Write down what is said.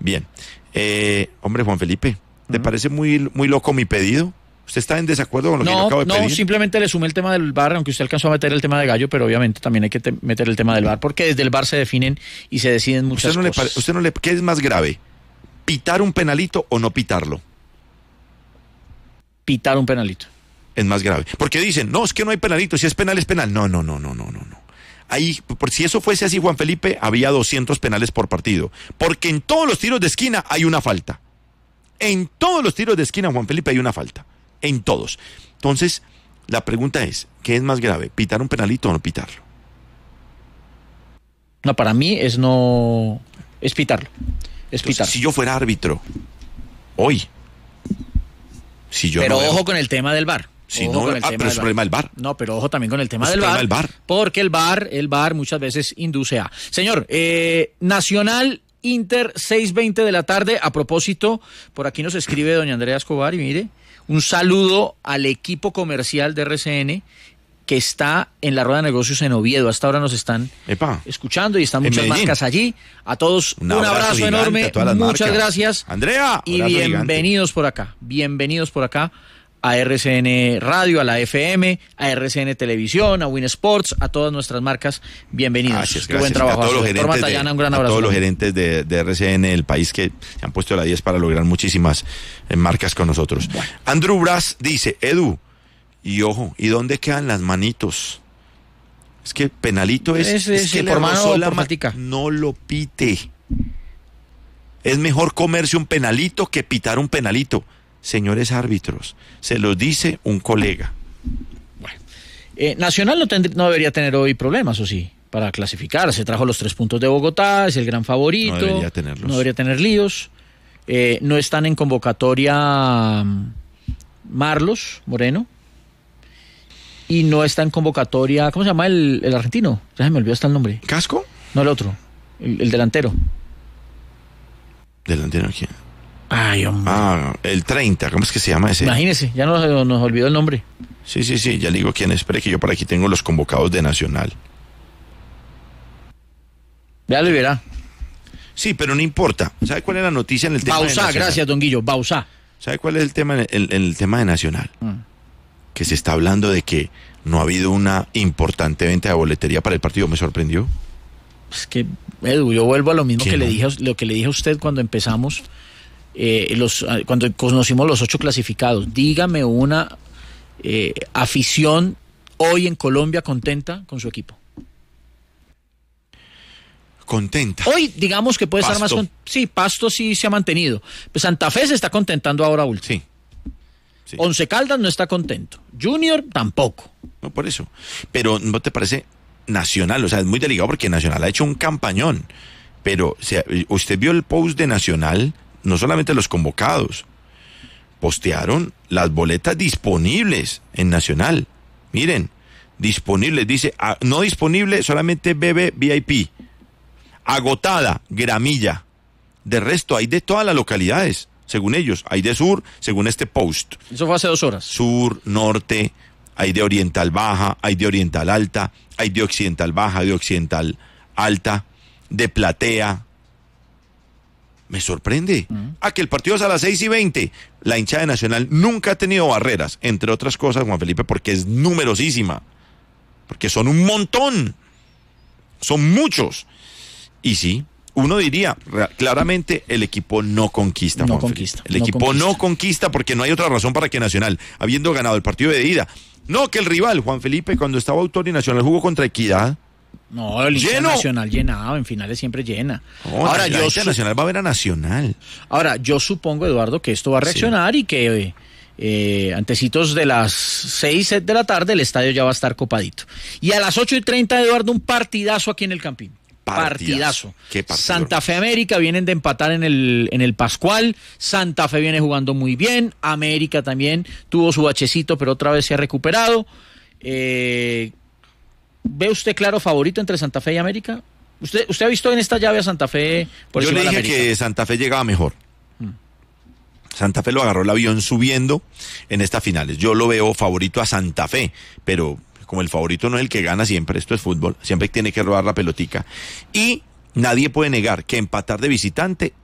Bien. Hombre, Juan Felipe, ¿te parece muy, muy loco mi pedido? ¿Usted está en desacuerdo con lo que yo acabo de pedir? No, simplemente le sumé el tema del VAR, aunque usted alcanzó a meter el tema de Gallo, pero obviamente también hay que meter el tema del VAR, porque desde el VAR se definen y se deciden muchas cosas. ¿Qué es más grave? ¿Pitar un penalito o no pitarlo? Pitar un penalito. Es más grave. Porque dicen, no, es que no hay penalito, si es penal, es penal. No. Ahí, si eso fuese así, Juan Felipe, había 200 penales por partido. Porque en todos los tiros de esquina hay una falta. En todos los tiros de esquina, Juan Felipe, hay una falta. En todos. Entonces, la pregunta es, ¿qué es más grave? ¿Pitar un penalito o no pitarlo? No, para mí es pitarlo. Entonces, si yo fuera árbitro, hoy, pero ojo con el tema del VAR. Si no, pero es el problema del VAR. No, pero ojo también con el tema del VAR. Porque el VAR muchas veces induce a... Señor, Nacional Inter, 6:20 de la tarde. A propósito, por aquí nos escribe doña Andrea Escobar y mire, un saludo al equipo comercial de RCN que está en la rueda de negocios en Oviedo. Hasta ahora nos están escuchando y están muchas marcas allí. A todos un abrazo enorme, muchas gracias. Andrea, y bienvenidos por acá. Bienvenidos por acá a RCN Radio, a la FM, a RCN Televisión, a Win Sports, a todas nuestras marcas. Bienvenidos. Gracias. Qué buen trabajo. A todos los gerentes de RCN del país que se han puesto la 10 para lograr muchísimas marcas con nosotros. Bueno. Andrew Brass dice, Edu, y ojo, ¿y dónde quedan las manitos? Es que penalito es que por mano o por fatica. No lo pite. Es mejor comerse un penalito que pitar un penalito. Señores árbitros, se los dice un colega. Bueno, Nacional no debería tener hoy problemas, ¿o sí? Para clasificar, se trajo los 3 puntos de Bogotá, es el gran favorito. No debería tenerlos. No debería tener líos. No están en convocatoria Marlos Moreno. Y no está en convocatoria, ¿cómo se llama el argentino? Ya se me olvidó hasta el nombre. ¿Casco? No, el otro, el delantero. ¿Delantero quién? Ay, hombre. El 30, ¿cómo es que se llama ese? Imagínese, ya nos olvidó el nombre. Sí, ya le digo quién es. Espere que yo por aquí tengo los convocados de Nacional. Véalo y verá. Sí, pero no importa. ¿Sabe cuál es la noticia en el tema de Nacional? Gracias, don Guillo, Bauzá. ¿Sabe cuál es el tema en el tema de Nacional? Que se está hablando de que no ha habido una importante venta de boletería para el partido. Me sorprendió. Es que, Edu, yo vuelvo a lo mismo que le dije a usted cuando empezamos, cuando conocimos los 8 clasificados. Dígame una afición hoy en Colombia contenta con su equipo. Contenta. Hoy digamos que puede estar más... Sí, Pasto sí se ha mantenido. Pues Santa Fe se está contentando ahora último. Sí. Once Caldas no está contento. Junior tampoco. No, por eso. Pero ¿no te parece Nacional? O sea, es muy delicado porque Nacional ha hecho un campañón. Pero usted vio el post de Nacional, no solamente los convocados, postearon las boletas disponibles en Nacional. Miren, disponibles, dice, no disponible, solamente BB VIP. Agotada, Gramilla. De resto, hay de todas las localidades. Según ellos, hay de sur, según este post. Eso fue hace 2 horas. Sur, norte, hay de oriental baja, hay de oriental alta, hay de occidental baja, de occidental alta, de platea. Me sorprende. Que el partido es a las 6:20. La hinchada de Nacional nunca ha tenido barreras, entre otras cosas, Juan Felipe, porque es numerosísima. Porque son un montón. Son muchos. Y sí, uno diría, claramente el equipo no conquista. El equipo no conquista porque no hay otra razón para que Nacional, habiendo ganado el partido de ida, no que el rival, Juan Felipe, cuando estaba Autor y Nacional jugó contra Equidad. No, el hincha Nacional llenado, en finales siempre llena. No, ahora el hincha Nacional va a ver a Nacional. Ahora, yo supongo, Eduardo, que esto va a reaccionar y que antecitos de las 6 de la tarde el estadio ya va a estar copadito. Y a las 8:30, Eduardo, un partidazo aquí en el Campín. Partidazo. ¿Qué partido? Santa Fe América vienen de empatar en el Pascual. Santa Fe viene jugando muy bien. América también tuvo su bachecito, pero otra vez se ha recuperado. ¿Ve usted claro favorito entre Santa Fe y América? ¿Usted ha visto en esta llave a Santa Fe por Yo encima le de dije América? que Santa Fe llegaba mejor. Santa Fe lo agarró el avión subiendo en estas finales. Yo lo veo favorito a Santa Fe, pero como el favorito no es el que gana siempre, esto es fútbol, siempre tiene que robar la pelotica. Y nadie puede negar que empatar de visitante